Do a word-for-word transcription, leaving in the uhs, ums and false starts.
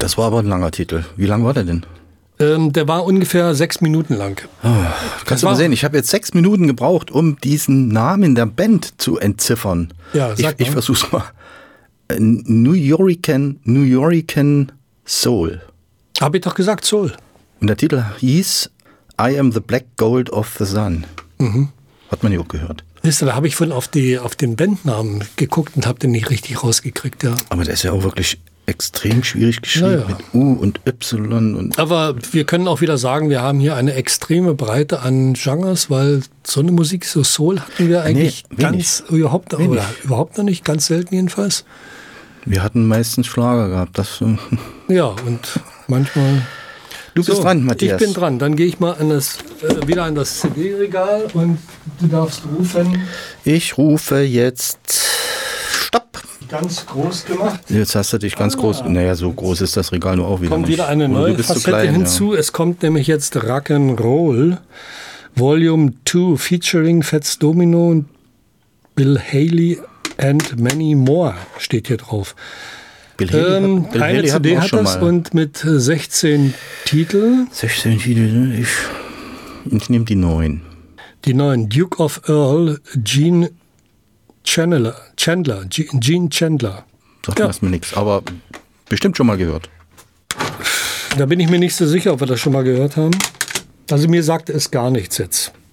Das war aber ein langer Titel. Wie lang war der denn? Ähm, der war ungefähr sechs Minuten lang. Oh, kannst du mal sehen, ich habe jetzt sechs Minuten gebraucht, um diesen Namen der Band zu entziffern. Ja, sag ich, ich versuch's mal. New Yorican, New Yorican Soul. Hab ich doch gesagt, Soul. Und der Titel hieß I Am the Black Gold of the Sun. Mhm. Hat man ja auch gehört. Wisst ihr, da habe ich von auf, die, auf den Bandnamen geguckt und habe den nicht richtig rausgekriegt, ja. Aber der ist ja auch wirklich extrem schwierig geschrieben, ja, ja. mit U und Y. Und Aber wir können auch wieder sagen, wir haben hier eine extreme Breite an Genres, weil so eine Musik, so Soul hatten wir eigentlich nee, ganz überhaupt, oder überhaupt noch nicht, ganz selten jedenfalls. Wir hatten meistens Schlager gehabt. Das, ja, und manchmal... Du bist so, dran, Matthias. Ich bin dran. Dann gehe ich mal an das, äh, wieder an das C D-Regal und du darfst rufen. Ich rufe jetzt Stopp. Ganz groß gemacht. Jetzt hast du dich ganz ah. groß. Naja, so groß ist das Regal nur auch wieder. Kommt nicht. wieder eine neue Facette klein, hinzu. Ja. Es kommt nämlich jetzt Rock'n'Roll Volume zwei featuring Fats Domino und Bill Haley and many more steht hier drauf. Bill Haley ähm, hat, Bill eine Haley C D hat das und mit sechzehn Titeln. sechzehn Titel, ich, ich nehme die neun. Die neun. Duke of Earl, Gene Chandler. Chandler, Gene Chandler. Sagt ja. mir nichts, aber bestimmt schon mal gehört. Da bin ich mir nicht so sicher, ob wir das schon mal gehört haben. Also mir sagte es gar nichts jetzt.